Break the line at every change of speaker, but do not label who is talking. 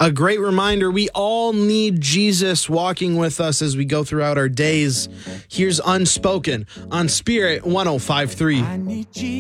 A great reminder, we all need Jesus walking with us as we go throughout our days. Here's Unspoken on Spirit 105.3.